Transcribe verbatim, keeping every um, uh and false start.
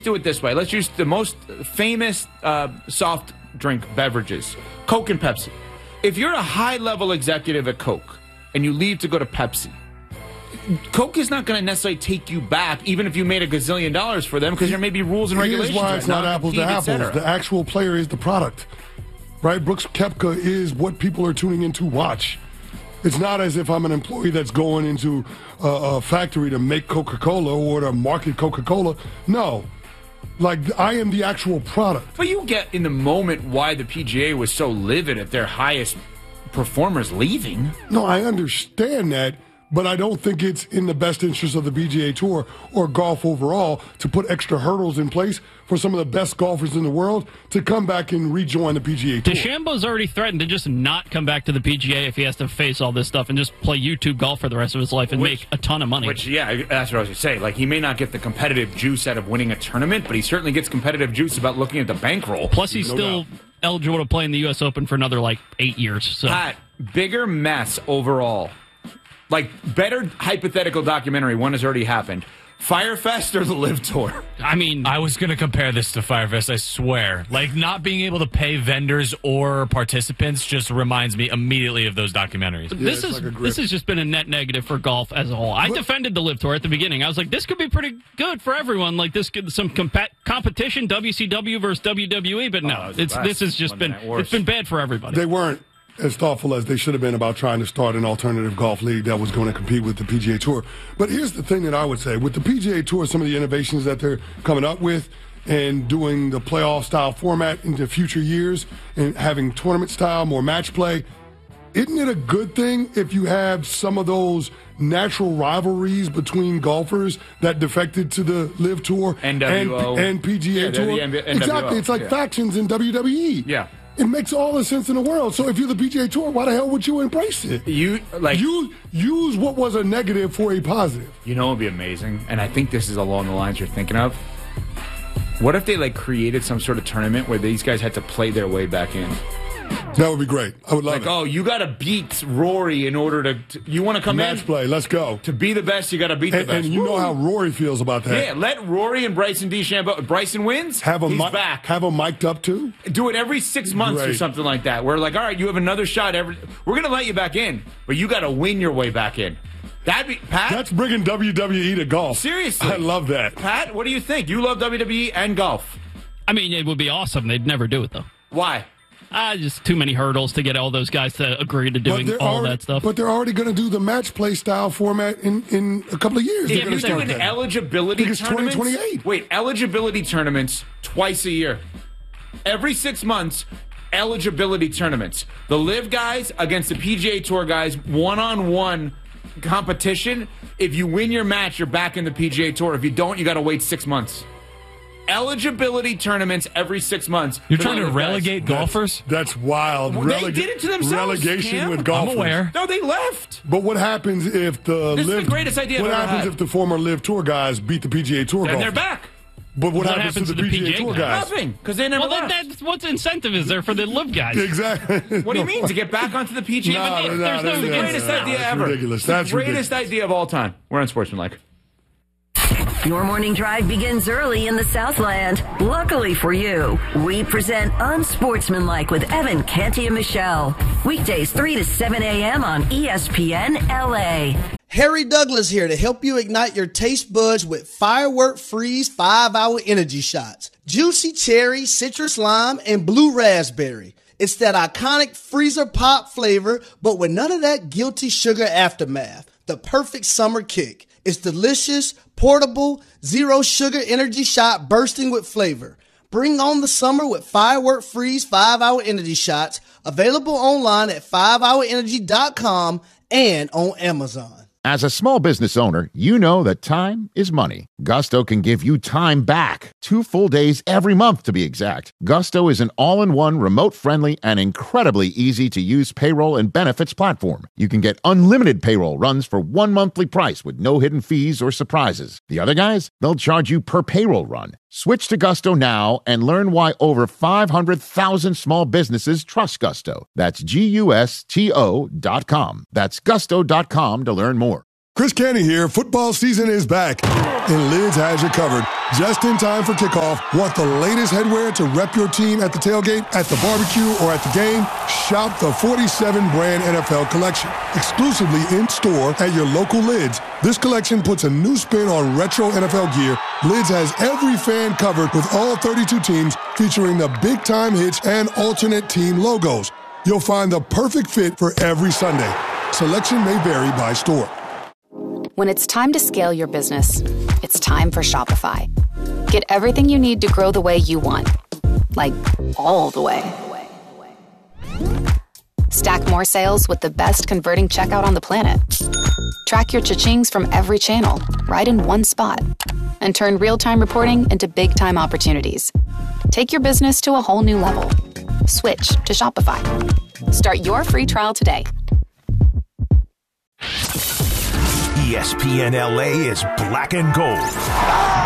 do it this way. Let's use the most famous uh, soft drink beverages, Coke and Pepsi. If you're a high-level executive at Coke and you leave to go to Pepsi, Coke is not going to necessarily take you back, even if you made a gazillion dollars for them, because there may be rules and regulations. Here's why it's not apples to apples. The actual player is the product, right? Brooks Koepka is what people are tuning in to watch. It's not as if I'm an employee that's going into a, a factory to make Coca-Cola or to market Coca-Cola. No. Like, I am the actual product. But you get in the moment why the P G A was so livid at their highest performers leaving. No, I understand that. But I don't think it's in the best interest of the P G A Tour or golf overall to put extra hurdles in place for some of the best golfers in the world to come back and rejoin the P G A Tour. DeChambeau's already threatened to just not come back to the P G A if he has to face all this stuff and just play YouTube golf for the rest of his life and which, make a ton of money. Which, yeah, that's what I was going to say. Like, he may not get the competitive juice out of winning a tournament, but he certainly gets competitive juice about looking at the bankroll. Plus, he's no still doubt. eligible to play in the U S Open for another, like, eight years. So. Pat, bigger mess overall. Like, better hypothetical documentary, one has already happened. Firefest or the Live Tour? I mean... I was going to compare this to Firefest, I swear. Like, not being able to pay vendors or participants just reminds me immediately of those documentaries. Yeah, this is like this has just been a net negative for golf as a whole. I but, defended the Live Tour at the beginning. I was like, this could be pretty good for everyone. Like, this could some comp- competition, W C W versus W W E, but no. Oh, it's This has just been... It's been bad for everybody. They weren't as thoughtful as they should have been about trying to start an alternative golf league that was going to compete with the P G A Tour. But here's the thing that I would say. With the P G A Tour, some of the innovations that they're coming up with and doing the playoff-style format into future years and having tournament-style, more match play, isn't it a good thing if you have some of those natural rivalries between golfers that defected to the Live Tour N W O. and, and P G A yeah, Tour? the N W O. Exactly. It's like yeah. factions in W W E. Yeah. It makes all the sense in the world. So if you're the P G A Tour, why the hell would you embrace it? You like you use what was a negative for a positive. You know, it would be amazing, and I think this is along the lines you're thinking of. What if they like created some sort of tournament where these guys had to play their way back in? That would be great. I would love like, it. oh, you got to beat Rory in order to. to you want to come Match in? play. Let's go. To be the best, you got to beat and, the best. And you Woo! know how Rory feels about that. Yeah, let Rory and Bryson DeChambeau. Bryson wins. Have a he's mi- back. Have him mic'd up too. Do it every six months Great. or something like that. We're like, all right, you have another shot. Every. We're gonna let you back in, but you got to win your way back in. That'd be Pat. That's bringing W W E to golf. Seriously, I love that. Pat, what do you think? You love W W E and golf. I mean, it would be awesome. They'd never do it though. Why? Ah, uh, just too many hurdles to get all those guys to agree to doing all already, that stuff. But they're already going to do the match play style format in, in a couple of years. If they're you're doing that. eligibility I think it's tournaments, twenty twenty-eight. Wait, eligibility tournaments twice a year. Every six months, eligibility tournaments. The Live guys against the P G A Tour guys, one-on-one competition. If you win your match, you're back in the P G A Tour. If you don't, you got to wait six months. Eligibility tournaments every six months. You're trying to relegate guys. golfers? That's, that's wild. Well, Relega- they did it to themselves. Relegation Cam. with golfers. I'm aware. No, they left. But what happens if the This Live, is the greatest idea What I've ever happens had. if the former Live Tour guys beat the P G A Tour And golfers? they're back. But what, What happens, happens to the, to the P G A P G A Tour guys? guys? Nothing, because they never well, then left. that's what incentive is there for the Live guys? Exactly. What do you mean? To get back onto the P G A? No, But no, there's no, no, no, the no, greatest no, no, idea that's ever. ridiculous. That's the greatest ridiculous. idea of all time. We're on Sportsmanlike. Your morning drive begins early in the Southland. Luckily for you, we present Unsportsmanlike with Evan, Canty, and Michelle. Weekdays three to seven a.m. on E S P N L A. Harry Douglas here to help you ignite your taste buds with Firework Freeze five hour energy shots. Juicy cherry, citrus lime, and blue raspberry. It's that iconic freezer pop flavor, but with none of that guilty sugar aftermath. The perfect summer kick. It's delicious, portable, zero sugar energy shot bursting with flavor. Bring on the summer with Firework Freeze five hour energy shots. Available online at five hour energy dot com and on Amazon. As a small business owner, you know that time is money. Gusto can give you time back. Two full days every month, to be exact. Gusto is an all-in-one, remote-friendly, and incredibly easy-to-use payroll and benefits platform. You can get unlimited payroll runs for one monthly price with no hidden fees or surprises. The other guys, they'll charge you per payroll run. Switch to Gusto now and learn why over five hundred thousand small businesses trust Gusto. That's G U S T O dot com. That's gusto dot com to learn more. Chris Canty here. Football season is back, and Lids has you covered just in time for kickoff. Want the latest headwear to rep your team at the tailgate, at the barbecue, or at the game? Shop the forty-seven brand N F L collection, exclusively in-store at your local Lids. This collection puts a new spin on retro N F L gear. Lids has every fan covered with all thirty-two teams, featuring the big-time hits and alternate team logos. You'll find the perfect fit for every Sunday. Selection may vary by store. When it's time to scale your business, it's time for Shopify. Get everything you need to grow the way you want. Like, all the way. Stack more sales with the best converting checkout on the planet. Track your cha-chings from every channel, right in one spot. And turn real-time reporting into big-time opportunities. Take your business to a whole new level. Switch to Shopify. Start your free trial today. E S P N L A is black and gold.